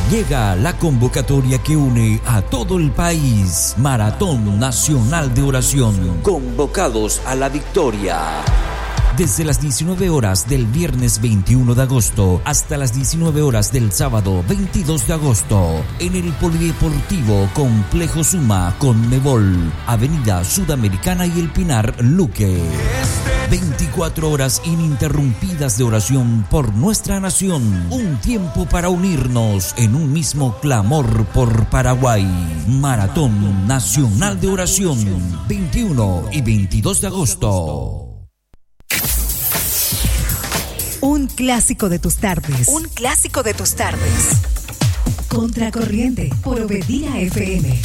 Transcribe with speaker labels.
Speaker 1: Llega la convocatoria que une a todo el país. Maratón Nacional de Oración. Convocados a la victoria. Desde las 19 horas del viernes 21 de agosto hasta las 19 horas del sábado 22 de agosto en el Polideportivo Complejo Suma Conmebol, Avenida Sudamericana y El Pinar, Luque. 24 horas ininterrumpidas de oración por nuestra nación. Un tiempo para unirnos en un mismo clamor por Paraguay. Maratón Nacional de Oración, 21 y 22 de agosto.
Speaker 2: Un clásico de tus tardes.
Speaker 3: Un clásico de tus tardes.
Speaker 2: Contracorriente por Obedira FM.